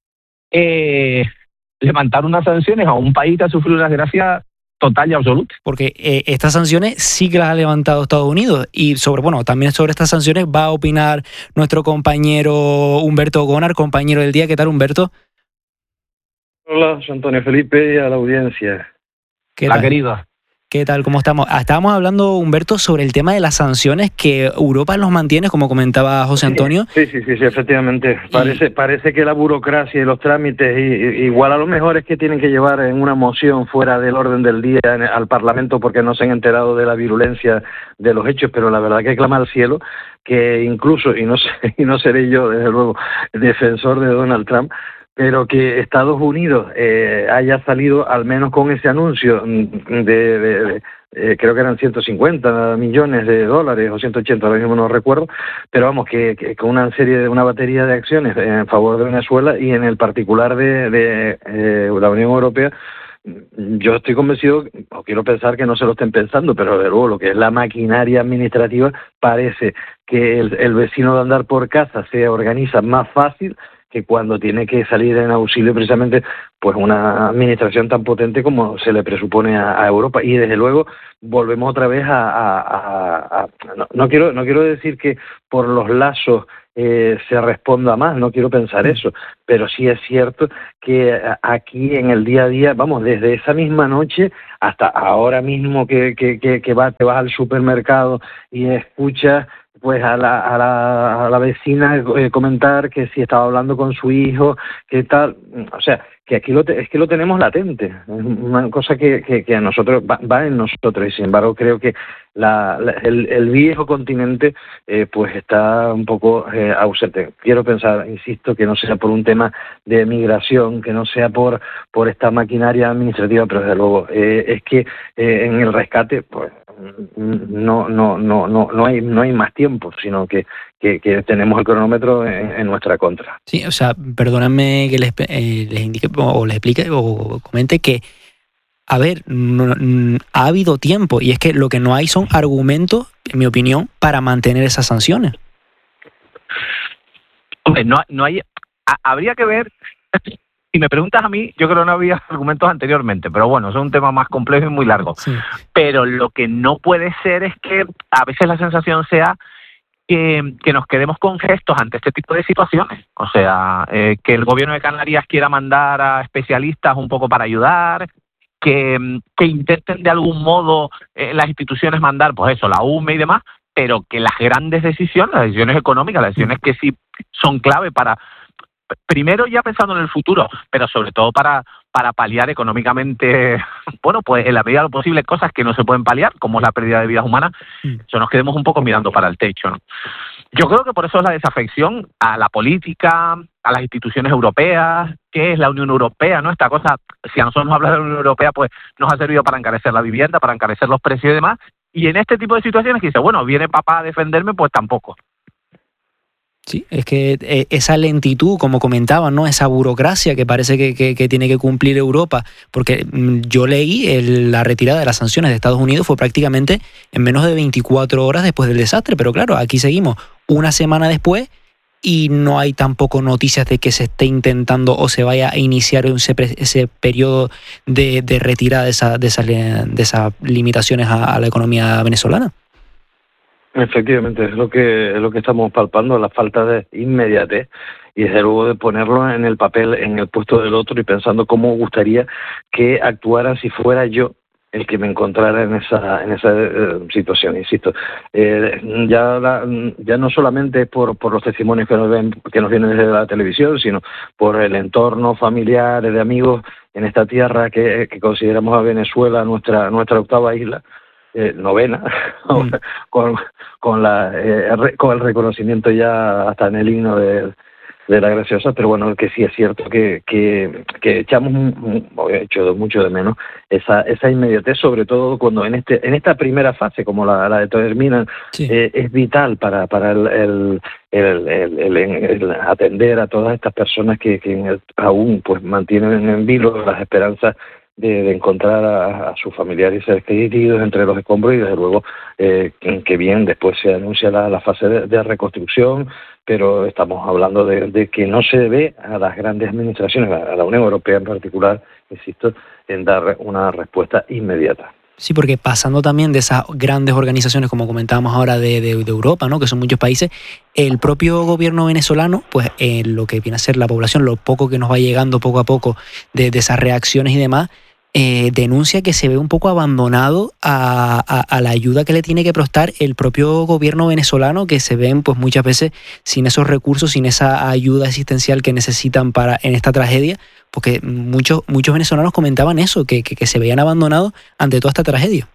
levantar unas sanciones a un país que ha sufrido una desgracia total y absoluta. Porque estas sanciones sí que las ha levantado Estados Unidos, y también sobre estas sanciones va a opinar nuestro compañero Humberto Gónar, compañero del día. ¿Qué tal, Humberto? Hola, soy Antonio Felipe y a la audiencia. Hola, querido. ¿Qué tal? ¿Cómo estamos? Estábamos hablando, Humberto, sobre el tema de las sanciones que Europa los mantiene, como comentaba José Antonio. Sí, efectivamente. Parece que la burocracia y los trámites, igual a lo mejor es que tienen que llevar en una moción fuera del orden del día al Parlamento porque no se han enterado de la virulencia de los hechos, pero la verdad que clama al cielo que incluso, y no seré yo, desde luego, defensor de Donald Trump, pero que Estados Unidos haya salido al menos con ese anuncio de creo que eran 150 millones de dólares o 180, ahora mismo no recuerdo, pero vamos, que con una batería de acciones en favor de Venezuela y en el particular de la Unión Europea. Yo estoy convencido, o quiero pensar que no se lo estén pensando, pero de luego lo que es la maquinaria administrativa parece que el vecino de andar por casa se organiza más fácil que cuando tiene que salir en auxilio precisamente pues una administración tan potente como se le presupone a Europa. Y desde luego volvemos otra vez no quiero decir que por los lazos se responda más, no quiero pensar eso, pero sí es cierto que aquí en el día a día, vamos, desde esa misma noche hasta ahora mismo que te vas al supermercado y escuchas pues a la vecina comentar que si estaba hablando con su hijo, que tal, o sea, que aquí es que lo tenemos latente, es una cosa que a nosotros va en nosotros, y sin embargo creo que el viejo continente pues está un poco ausente. Quiero pensar, insisto, que no sea por un tema de migración, que no sea por esta maquinaria administrativa, pero desde luego es que en el rescate pues no hay más tiempo, sino que tenemos el cronómetro en nuestra contra. Sí, o sea, perdónenme que les indique o les explique o comente que, a ver, ha habido tiempo, y es que lo que no hay son argumentos, en mi opinión, para mantener esas sanciones. Hombre, no hay. Habría que ver. Si me preguntas a mí, yo creo que no había argumentos anteriormente, pero bueno, es un tema más complejo y muy largo. Sí. Pero lo que no puede ser es que a veces la sensación sea que nos quedemos con gestos ante este tipo de situaciones. O sea, que el gobierno de Canarias quiera mandar a especialistas un poco para ayudar, que intenten de algún modo las instituciones mandar, pues eso, la UME y demás, pero que las grandes decisiones, las decisiones económicas, las decisiones que sí son clave para... Primero ya pensando en el futuro, pero sobre todo para paliar económicamente, bueno, pues en la medida de lo posible cosas que no se pueden paliar, como es la pérdida de vidas humanas, eso nos quedemos un poco mirando para el techo, ¿no? Yo creo que por eso es la desafección a la política, a las instituciones europeas, que es la Unión Europea, ¿no? Esta cosa, si a nosotros nos habla de la Unión Europea, pues nos ha servido para encarecer la vivienda, para encarecer los precios y demás, y en este tipo de situaciones que dice, bueno, viene papá a defenderme, pues tampoco. Sí, es que esa lentitud, como comentaban, ¿no? Esa burocracia que parece que tiene que cumplir Europa, porque yo leí la retirada de las sanciones de Estados Unidos fue prácticamente en menos de 24 horas después del desastre, pero claro, aquí seguimos una semana después y no hay tampoco noticias de que se esté intentando o se vaya a iniciar ese periodo de retirada de esas limitaciones a la economía venezolana. Efectivamente, es lo que estamos palpando, la falta de inmediatez y desde luego de ponerlo en el papel, en el puesto del otro y pensando cómo gustaría que actuara si fuera yo el que me encontrara en esa situación, insisto. Ya no solamente por los testimonios que nos vienen desde la televisión, sino por el entorno familiar, de amigos en esta tierra que consideramos a Venezuela nuestra octava isla. novena, con el reconocimiento ya hasta en el himno de la Graciosa, pero bueno, que sí es cierto que echamos hecho mucho de menos esa inmediatez, sobre todo cuando en esta primera fase, como la determinan, es vital para el atender a todas estas personas que aún pues mantienen en vilo las esperanzas de encontrar a sus familiares y seres queridos entre los escombros, y desde luego que bien después se anuncia la fase de reconstrucción, pero estamos hablando de que no se ve a las grandes administraciones, a la Unión Europea en particular, insisto, en dar una respuesta inmediata. Sí, porque pasando también de esas grandes organizaciones, como comentábamos ahora, de Europa, ¿no?, que son muchos países, el propio gobierno venezolano, pues lo que viene a ser la población, lo poco que nos va llegando poco a poco de esas reacciones y demás, denuncia que se ve un poco abandonado a la ayuda que le tiene que prestar el propio gobierno venezolano, que se ven pues muchas veces sin esos recursos, sin esa ayuda asistencial que necesitan en esta tragedia, porque muchos venezolanos comentaban eso, que se veían abandonados ante toda esta tragedia.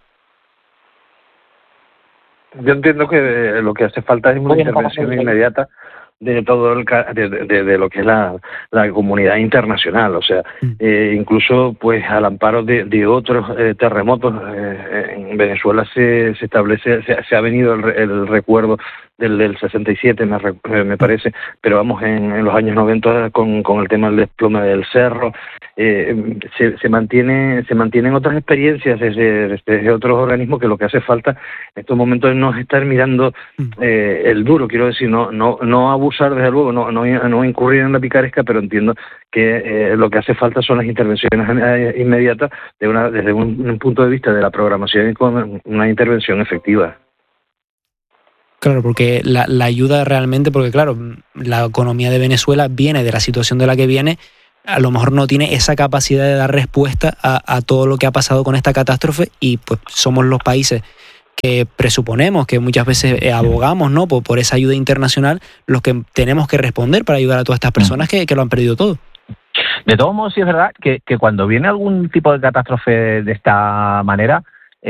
Yo entiendo que lo que hace falta es una intervención inmediata de todo de lo que es la comunidad internacional, o sea, incluso pues al amparo de otros terremotos. En Venezuela se establece, se ha venido el recuerdo del 67, me parece, pero vamos, en los años 90 con el tema del desplome del cerro, se mantienen otras experiencias desde otros organismos, que lo que hace falta en estos momentos no es estar mirando el duro, quiero decir, no abusar, desde luego, no incurrir en la picaresca, pero entiendo que lo que hace falta son las intervenciones inmediatas desde un punto de vista de la programación y con una intervención efectiva. Claro, porque la ayuda realmente, porque claro, la economía de Venezuela viene de la situación de la que viene, a lo mejor no tiene esa capacidad de dar respuesta a todo lo que ha pasado con esta catástrofe, y pues somos los países que presuponemos, que muchas veces abogamos, ¿no?, por esa ayuda internacional, los que tenemos que responder para ayudar a todas estas personas que lo han perdido todo. De todos modos, sí es verdad que cuando viene algún tipo de catástrofe de esta manera,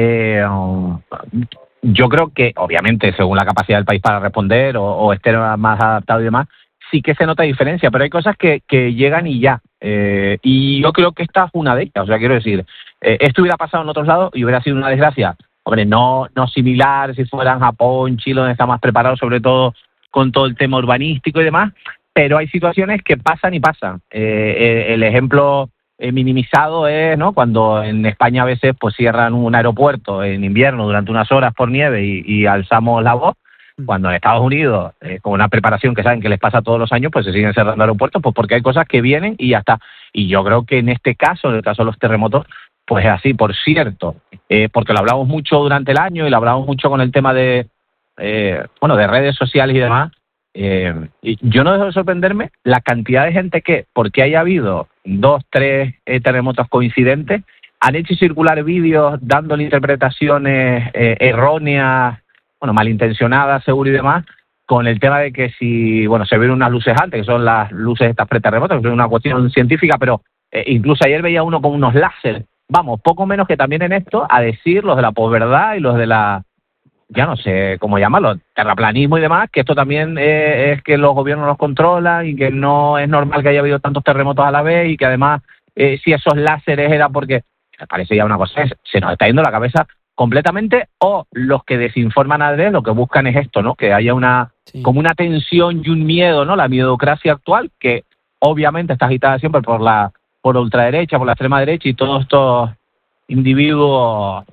yo creo que, obviamente, según la capacidad del país para responder o esté más adaptado y demás, sí que se nota diferencia, pero hay cosas que llegan y ya. Y yo creo que esta es una de ellas. O sea, quiero decir, esto hubiera pasado en otros lados y hubiera sido una desgracia. Hombre, no similar si fuera en Japón, Chile, donde está más preparado, sobre todo con todo el tema urbanístico y demás, pero hay situaciones que pasan y pasan. El ejemplo minimizado es, ¿no?, cuando en España a veces pues cierran un aeropuerto en invierno durante unas horas por nieve y alzamos la voz, cuando en Estados Unidos, con una preparación que saben que les pasa todos los años, pues se siguen cerrando aeropuertos, pues porque hay cosas que vienen y ya está. Y yo creo que en este caso, en el caso de los terremotos, pues es así, por cierto, porque lo hablamos mucho durante el año y lo hablamos mucho con el tema de redes sociales y demás. Y yo no dejo de sorprenderme la cantidad de gente que, porque haya habido 2, 3 terremotos coincidentes, han hecho circular vídeos dándole interpretaciones erróneas, malintencionadas, seguro y demás, con el tema de que si, se vieron unas luces antes, que son las luces estas preterremotos, que es una cuestión científica, pero incluso ayer veía uno con unos láser, poco menos que también en esto, a decir los de la posverdad y los de la, ya no sé cómo llamarlo, terraplanismo y demás, que esto también es que los gobiernos los controlan y que no es normal que haya habido tantos terremotos a la vez, y que además si esos láseres era porque, me parece ya una cosa, se nos está yendo la cabeza completamente, o los que desinforman a adrede lo que buscan es esto, ¿no?, que haya como una tensión y un miedo, ¿no?, la miedocracia actual, que obviamente está agitada siempre por la ultraderecha, por la extrema derecha y todos estos individuos,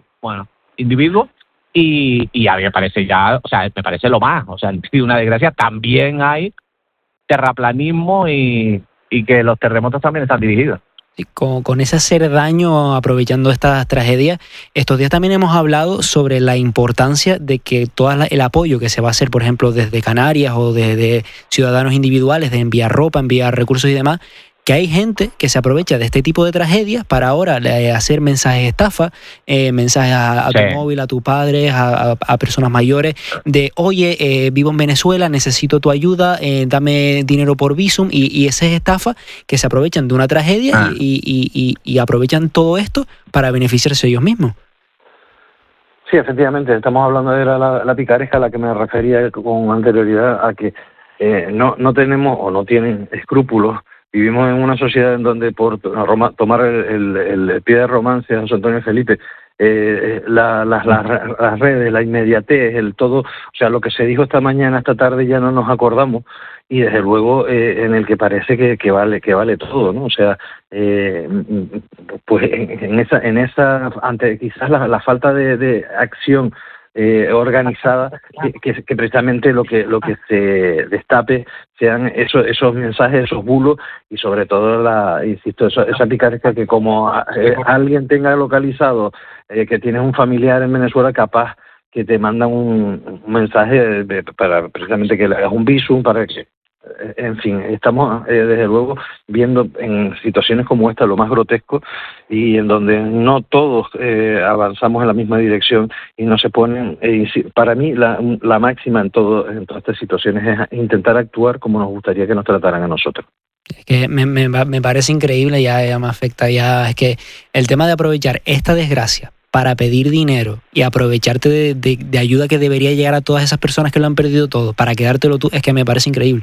y a mí me parece me parece lo más, de una desgracia. También hay terraplanismo y que los terremotos también están dirigidos. Y con ese hacer daño, aprovechando estas tragedias, estos días también hemos hablado sobre la importancia de que todo el apoyo que se va a hacer, por ejemplo, desde Canarias o desde ciudadanos individuales, de enviar ropa, enviar recursos y demás, que hay gente que se aprovecha de este tipo de tragedias para ahora hacer mensajes estafa, mensajes a tu móvil, a tu padre, a personas mayores, de oye, vivo en Venezuela, necesito tu ayuda, dame dinero por Bizum, y esa es estafa, que se aprovechan de una tragedia y aprovechan todo esto para beneficiarse ellos mismos. Sí, efectivamente, estamos hablando de la picaresca a la que me refería con anterioridad, a que no tenemos o no tienen escrúpulos. Vivimos en una sociedad en donde por tomar el pie de romance a José Antonio Felipe, las redes, la inmediatez, el todo, o sea, lo que se dijo esta mañana, esta tarde ya no nos acordamos, y desde luego en el que parece que vale todo, ¿no? O sea, pues en esa ante quizás la falta de acción organizada, que precisamente lo que se destape sean esos mensajes, esos bulos, y sobre todo esa picaresca que como alguien tenga localizado que tienes un familiar en Venezuela, capaz que te mandan un mensaje para precisamente que le hagas un visum, para que, en fin, estamos desde luego viendo en situaciones como esta lo más grotesco, y en donde no todos avanzamos en la misma dirección y no se ponen, para mí la máxima en todas estas situaciones es intentar actuar como nos gustaría que nos trataran a nosotros. Es que me parece increíble, ya me afecta, es que el tema de aprovechar esta desgracia para pedir dinero y aprovecharte de ayuda que debería llegar a todas esas personas que lo han perdido todo, para quedártelo tú, es que me parece increíble.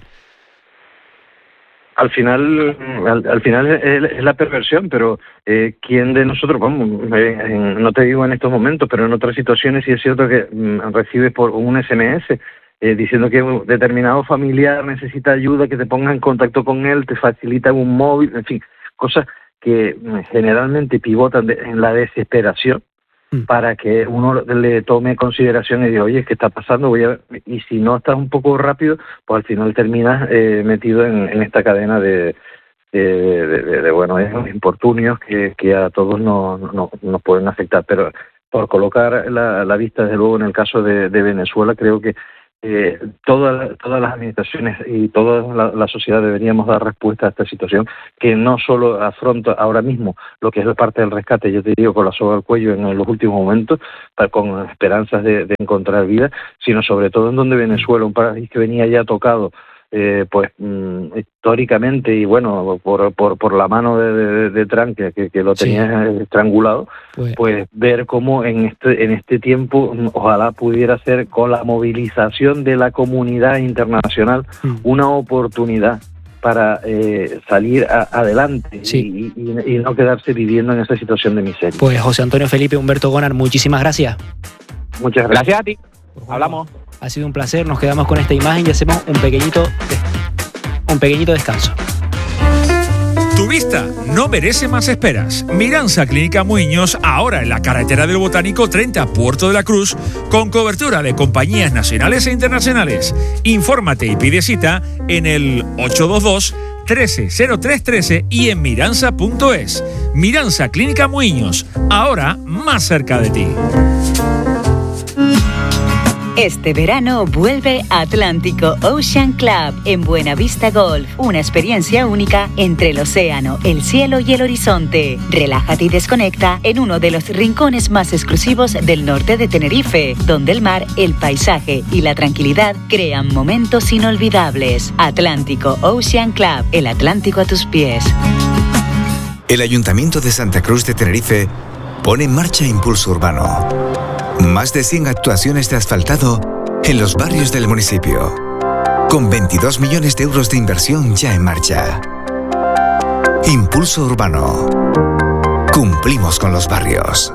Al final es la perversión, pero ¿quién de nosotros, no te digo en estos momentos, pero en otras situaciones sí es cierto que recibes por un SMS diciendo que un determinado familiar necesita ayuda, que te pongas en contacto con él, te facilita un móvil, en fin, cosas que generalmente pivotan en la desesperación para que uno le tome consideración y diga, oye, ¿qué está pasando? Y si no estás un poco rápido, pues al final terminas metido en esta cadena de importunios que a todos nos pueden afectar. Pero por colocar la vista, desde luego, en el caso de Venezuela, creo que todas las administraciones y toda la sociedad deberíamos dar respuesta a esta situación, que no solo afronta ahora mismo lo que es la parte del rescate, yo te digo, con la soga al cuello en los últimos momentos, con esperanzas de encontrar vida, sino sobre todo en donde Venezuela, un país que venía ya tocado históricamente, y bueno, por la mano de Trump, que lo tenía estrangulado, pues ver cómo en este tiempo ojalá pudiera ser, con la movilización de la comunidad internacional, una oportunidad para salir adelante y no quedarse viviendo en esa situación de miseria. Pues José Antonio Felipe, Humberto Gónar, muchísimas gracias. Muchas gracias a ti. Hablamos. Ha sido un placer, nos quedamos con esta imagen y hacemos un pequeñito descanso. Tu vista no merece más esperas. Miranza Clínica Muiños, ahora en la carretera del Botánico 30, Puerto de la Cruz, con cobertura de compañías nacionales e internacionales. Infórmate y pide cita en el 822-130313 y en miranza.es. Miranza Clínica Muiños, ahora más cerca de ti. Este verano vuelve Atlántico Ocean Club en Buenavista Golf, una experiencia única entre el océano, el cielo y el horizonte. Relájate y desconecta en uno de los rincones más exclusivos del norte de Tenerife, donde el mar, el paisaje y la tranquilidad crean momentos inolvidables. Atlántico Ocean Club, el Atlántico a tus pies. El Ayuntamiento de Santa Cruz de Tenerife pone en marcha Impulso Urbano. Más de 100 actuaciones de asfaltado en los barrios del municipio, con 22 millones de euros de inversión ya en marcha. Impulso Urbano. Cumplimos con los barrios.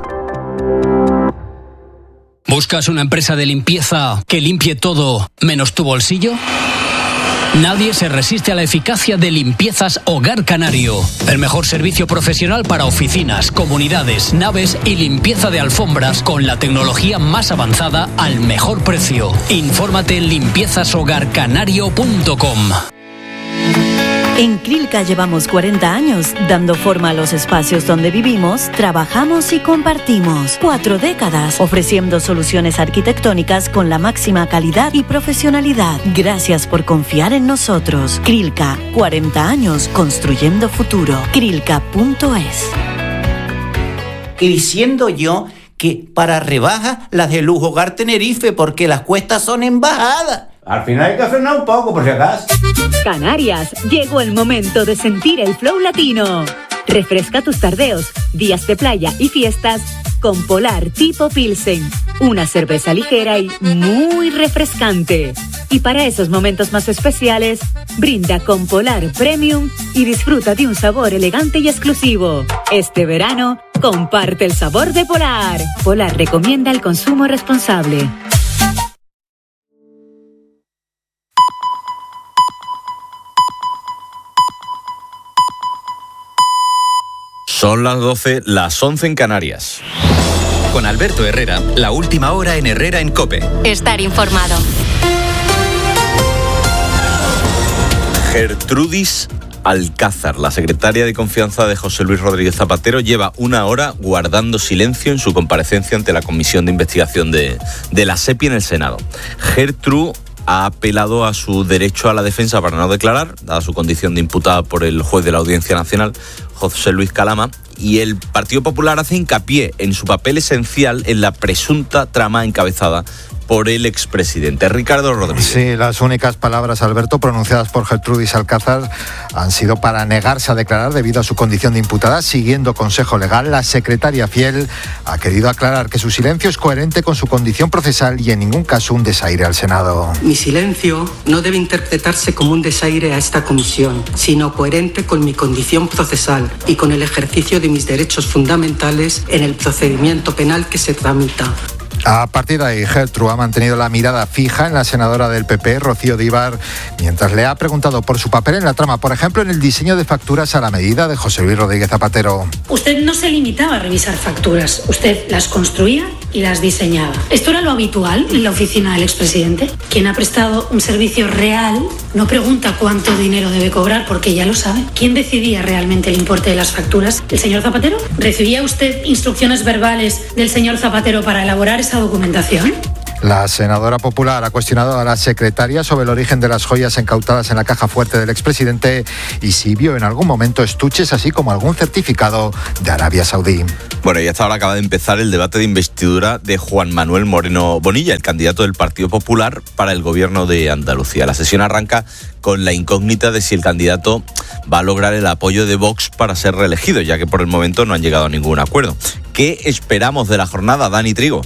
¿Buscas una empresa de limpieza que limpie todo menos tu bolsillo? Nadie se resiste a la eficacia de Limpiezas Hogar Canario. El mejor servicio profesional para oficinas, comunidades, naves y limpieza de alfombras con la tecnología más avanzada al mejor precio. Infórmate en limpiezashogarcanario.com. En Crilca llevamos 40 años dando forma a los espacios donde vivimos, trabajamos y compartimos. 4 décadas ofreciendo soluciones arquitectónicas con la máxima calidad y profesionalidad. Gracias por confiar en nosotros. Crilca, 40 años construyendo futuro. Crilca.es. Diciendo yo que para rebaja las de Lujo Hogar Tenerife, porque las cuestas son en bajada. Al final hay que frenar un poco, por si acaso. Canarias, llegó el momento de sentir el flow latino. Refresca tus tardeos, días de playa y fiestas con Polar tipo Pilsen, una cerveza ligera y muy refrescante. Y para esos momentos más especiales, brinda con Polar Premium y disfruta de un sabor elegante y exclusivo. Este verano, comparte el sabor de Polar. Polar recomienda el consumo responsable. Son las 12, las 11 en Canarias. Con Alberto Herrera, la última hora en Herrera en COPE. Estar informado. Gertrudis Alcázar, la secretaria de confianza de José Luis Rodríguez Zapatero, lleva una hora guardando silencio en su comparecencia ante la Comisión de Investigación de la SEPI en el Senado. Gertrude ha apelado a su derecho a la defensa para no declarar, dada su condición de imputada por el juez de la Audiencia Nacional, José Luis Calama, y el Partido Popular hace hincapié en su papel esencial en la presunta trama encabezada por el expresidente Ricardo Rodríguez. Sí, las únicas palabras, Alberto, pronunciadas por Gertrudis Alcázar han sido para negarse a declarar debido a su condición de imputada. Siguiendo consejo legal, la secretaria fiel ha querido aclarar que su silencio es coherente con su condición procesal y en ningún caso un desaire al Senado. Mi silencio no debe interpretarse como un desaire a esta comisión, sino coherente con mi condición procesal y con el ejercicio de mis derechos fundamentales en el procedimiento penal que se tramita. A partir de ahí, Gertrude ha mantenido la mirada fija en la senadora del PP, Rocío Díbar, mientras le ha preguntado por su papel en la trama, por ejemplo, en el diseño de facturas a la medida de José Luis Rodríguez Zapatero. Usted no se limitaba a revisar facturas, usted las construía y las diseñaba. ¿Esto era lo habitual en la oficina del expresidente? Quien ha prestado un servicio real no pregunta cuánto dinero debe cobrar porque ya lo sabe. ¿Quién decidía realmente el importe de las facturas? ¿El señor Zapatero? ¿Recibía usted instrucciones verbales del señor Zapatero para elaborar esa documentación? La senadora popular ha cuestionado a la secretaria sobre el origen de las joyas incautadas en la caja fuerte del expresidente y si vio en algún momento estuches, así como algún certificado de Arabia Saudí. Bueno, y hasta ahora acaba de empezar el debate de investidura de Juan Manuel Moreno Bonilla, el candidato del Partido Popular para el gobierno de Andalucía. La sesión arranca con la incógnita de si el candidato va a lograr el apoyo de Vox para ser reelegido, ya que por el momento no han llegado a ningún acuerdo. ¿Qué esperamos de la jornada, Dani Trigo?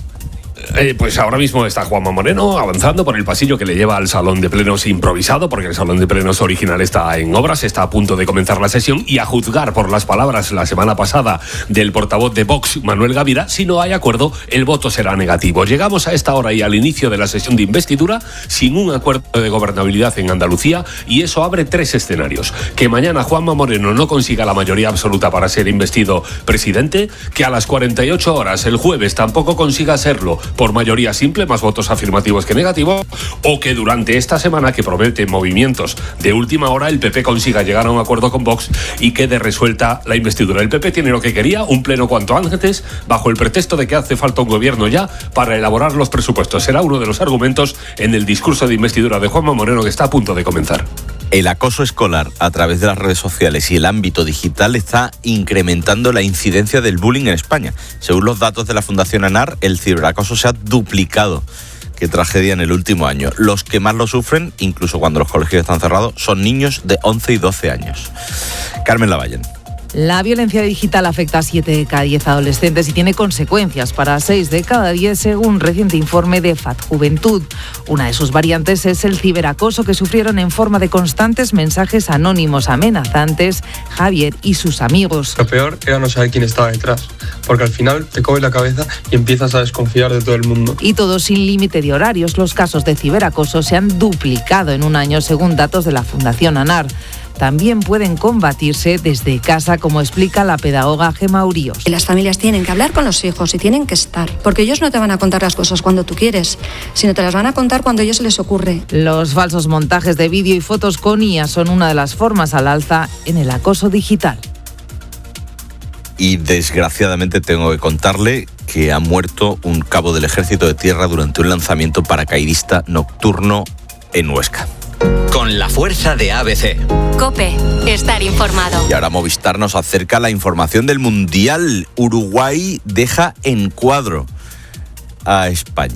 Pues ahora mismo está Juanma Moreno avanzando por el pasillo que le lleva al salón de plenos improvisado, porque el salón de plenos original está en obras, está a punto de comenzar la sesión, y a juzgar por las palabras la semana pasada del portavoz de Vox, Manuel Gavira, si no hay acuerdo, el voto será negativo. Llegamos a esta hora y al inicio de la sesión de investidura sin un acuerdo de gobernabilidad en Andalucía, y eso abre tres escenarios: que mañana Juanma Moreno no consiga la mayoría absoluta para ser investido presidente, que a las 48 horas el jueves tampoco consiga serlo por mayoría simple, más votos afirmativos que negativos, o que durante esta semana, que promete movimientos de última hora, el PP consiga llegar a un acuerdo con Vox y quede resuelta la investidura. El PP tiene lo que quería, un pleno cuanto antes, bajo el pretexto de que hace falta un gobierno ya para elaborar los presupuestos. Será uno de los argumentos en el discurso de investidura de Juanma Moreno, que está a punto de comenzar. El acoso escolar a través de las redes sociales y el ámbito digital está incrementando la incidencia del bullying en España. Según los datos de la Fundación ANAR, el ciberacoso se ha duplicado. Qué tragedia en el último año. Los que más lo sufren, incluso cuando los colegios están cerrados, son niños de 11 y 12 años. Carmen Lavallén. La violencia digital afecta a 7 de cada 10 adolescentes y tiene consecuencias para 6 de cada 10, según un reciente informe de FAD Juventud. Una de sus variantes es el ciberacoso, que sufrieron en forma de constantes mensajes anónimos amenazantes Javier y sus amigos. Lo peor era no saber quién estaba detrás, porque al final te coges la cabeza y empiezas a desconfiar de todo el mundo. Y todo sin límite de horarios. Los casos de ciberacoso se han duplicado en un año, según datos de la Fundación ANAR. También pueden combatirse desde casa, como explica la pedagoga Gemma Uríos. Las familias tienen que hablar con los hijos y tienen que estar, porque ellos no te van a contar las cosas cuando tú quieres, sino te las van a contar cuando a ellos se les ocurre. Los falsos montajes de vídeo y fotos con IA son una de las formas al alza en el acoso digital. Y desgraciadamente tengo que contarle que ha muerto un cabo del Ejército de Tierra durante un lanzamiento paracaidista nocturno en Huesca. Con la fuerza de ABC. COPE, estar informado. Y ahora Movistar nos acerca la información del Mundial. Uruguay deja en cuadro a España.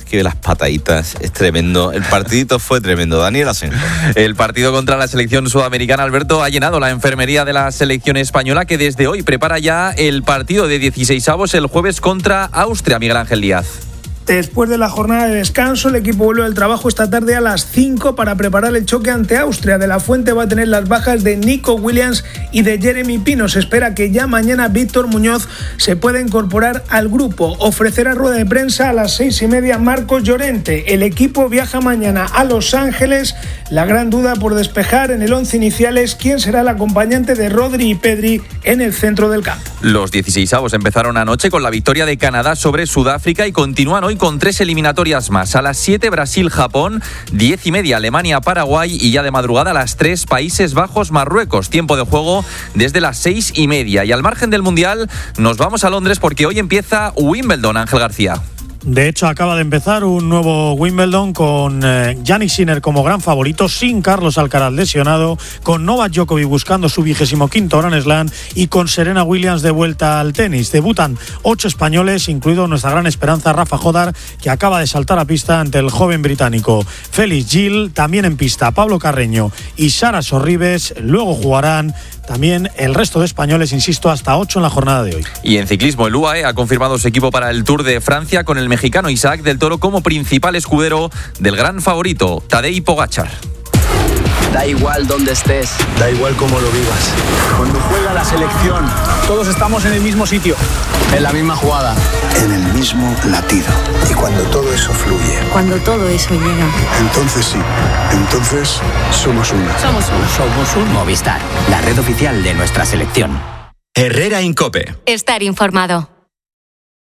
que las pataditas es tremendo. El partidito fue tremendo. Daniel Asenjo. El partido contra la selección sudamericana, Alberto, ha llenado la enfermería de la selección española, que desde hoy prepara ya el partido de 16avos el jueves contra Austria. Miguel Ángel Díaz. Después de la jornada de descanso, el equipo vuelve al trabajo esta tarde a las 5 para preparar el choque ante Austria. De la Fuente va a tener las bajas de Nico Williams y de Jeremy Pino. Se espera que ya mañana Víctor Muñoz se pueda incorporar al grupo. Ofrecerá rueda de prensa a las 6:30 Marcos Llorente. El equipo viaja mañana a Los Ángeles. La gran duda por despejar en el 11 inicial es quién será el acompañante de Rodri y Pedri en el centro del campo. Los 16avos empezaron anoche con la victoria de Canadá sobre Sudáfrica y continúan hoy con 3 eliminatorias más. A las 7 Brasil-Japón, 10:30 Alemania-Paraguay y ya de madrugada a las 3 Países Bajos-Marruecos. Tiempo de juego desde las 6:30. Y al margen del Mundial nos vamos a Londres porque hoy empieza Wimbledon, Ángel García. De hecho, acaba de empezar un nuevo Wimbledon con Jannik Sinner como gran favorito, sin Carlos Alcaraz lesionado, con Novak Djokovic buscando su 25º Grand Slam y con Serena Williams de vuelta al tenis. Debutan 8 españoles, incluido nuestra gran esperanza Rafa Jodar, que acaba de saltar a pista ante el joven británico. Félix Gil, también en pista Pablo Carreño y Sara Sorribes. Luego jugarán también el resto de españoles, insisto, hasta 8 en la jornada de hoy. Y en ciclismo, el UAE ha confirmado su equipo para el Tour de Francia con el mexicano Isaac del Toro como principal escudero del gran favorito, Tadej Pogačar. Da igual dónde estés, da igual cómo lo vivas. Cuando juega la selección, todos estamos en el mismo sitio, en la misma jugada, en el mismo latido. Y cuando todo eso fluye, cuando todo eso llega, entonces sí, entonces somos uno. Somos uno. Somos uno. Movistar, la red oficial de nuestra selección. Herrera Incope. Estar informado.